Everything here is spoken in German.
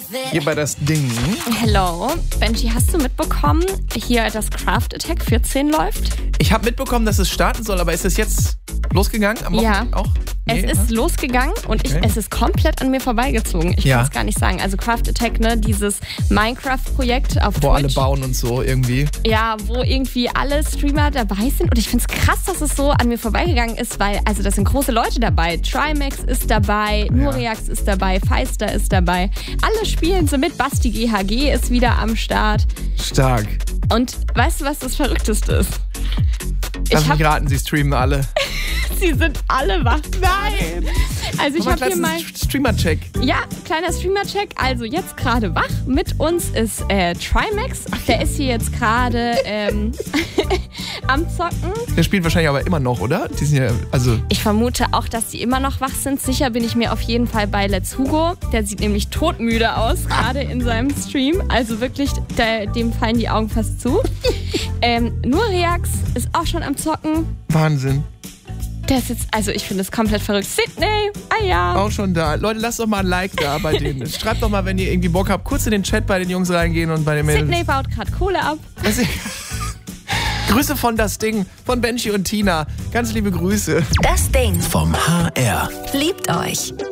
Hier bei das Ding. Hello. Benji, hast du mitbekommen, hier das Craft Attack 14 läuft? Ich habe mitbekommen, dass es starten soll, aber ist es jetzt losgegangen? Am Wochenende auch? Nee, es ist losgegangen und es ist komplett an mir vorbeigezogen. Ich kann es gar nicht sagen. Also Craft Attack, ne, dieses Minecraft-Projekt auf Twitch. Wo alle bauen und so irgendwie. Ja, wo irgendwie alle Streamer dabei sind. Und ich finde es krass, dass es so an mir vorbeigegangen ist, weil, also das sind große Leute dabei. Trimax ist dabei, Nuriax ist dabei, Feister ist dabei. Alle spielen so mit. Basti GHG ist wieder am Start. Stark. Und weißt du, was das Verrückteste ist? Lass mich raten, sie streamen alle. Sie sind alle wach. Nein! Also ich habe hier mal... Streamer-Check. Ja, kleiner Streamer-Check. Also jetzt gerade wach. Mit uns ist Trimax. Der ist hier jetzt gerade am Zocken. Der spielt wahrscheinlich aber immer noch, oder? Die sind ja, also... Ich vermute auch, dass die immer noch wach sind. Sicher bin ich mir auf jeden Fall bei Let's Hugo. Der sieht nämlich todmüde aus, gerade in seinem Stream. Also wirklich, dem fallen die Augen fast zu. Nuriax ist auch schon am Zocken. Wahnsinn. Der ist jetzt, also ich finde es komplett verrückt. Sydney, ja. Auch schon da. Leute, lasst doch mal ein Like da bei denen. Schreibt doch mal, wenn ihr irgendwie Bock habt, kurz in den Chat bei den Jungs reingehen und bei den Mädels. Sydney baut gerade Kohle ab. Grüße von das Ding, von Benji und Tina. Ganz liebe Grüße. Das Ding vom HR. liebt euch.